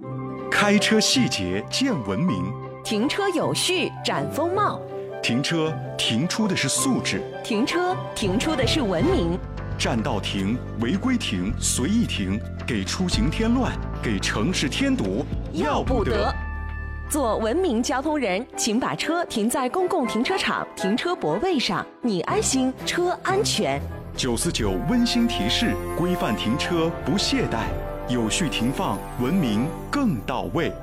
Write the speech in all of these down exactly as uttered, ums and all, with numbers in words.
开车细节见文明， 停车有序展风貌。 停车停出的是素质， 停车停出的是文明。 占道停、违规停、随意停，给出行添乱，给城市添堵， 要不得。做文明交通人，请把车停在公共停车场停车泊位上，你安心，车安全。 九四九温馨提示：规范停车不懈怠，有序停放，文明更到位。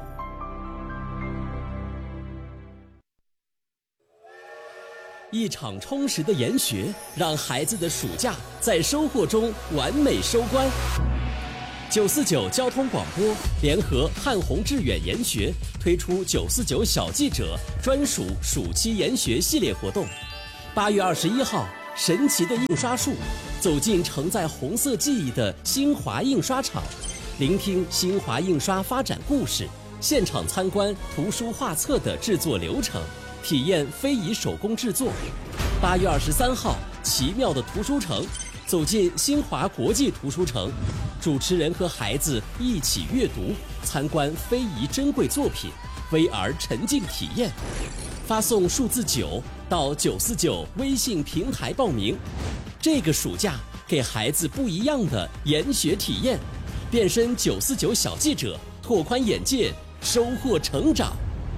一场充实的研学，让孩子的暑假在收获中完美收官。九四九交通广播联合汉宏致远研学推出九四九小记者专属暑期研学系列活动。八月二十一号，神奇的印刷术，走进承载红色记忆的新华印刷厂，聆听新华印刷发展故事，现场参观图书画册的制作流程，体验非遗手工制作。八月二十三号，奇妙的图书城，走进新华国际图书城，主持人和孩子一起阅读，参观非遗珍贵作品 V R 沉浸体验。发送数字九到九四九微信平台报名。这个暑假给孩子不一样的研学体验，变身九四九小记者，拓宽眼界，收获成长。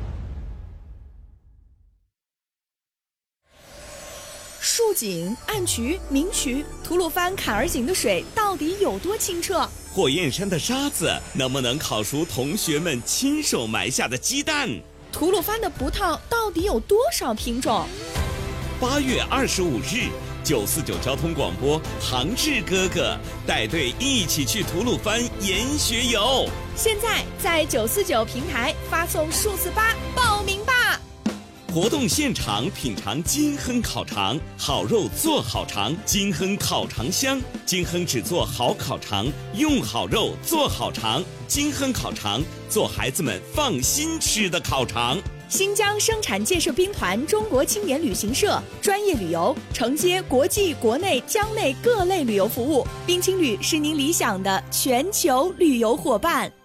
竖井、暗渠、明渠、吐鲁番坎儿井的水到底有多清澈？ 火焰山的沙子能不能烤熟同学们亲手埋下的鸡蛋？ 吐鲁番的葡萄到底有多少品种？ 八月二十五日，九四九交通广播，杭志哥哥带队一起去吐鲁番研学游。 现在在九四九平台发送数字八报名吧。 活动现场品尝金亨烤肠，好肉做好肠，金亨烤肠香。金亨只做好烤肠，用好肉做好肠。金亨烤肠，做孩子们放心吃的烤肠。 新疆生产建设兵团中国青年旅行社专业旅游，承接国际、国内、疆内各类旅游服务。冰青旅是您理想的全球旅游伙伴。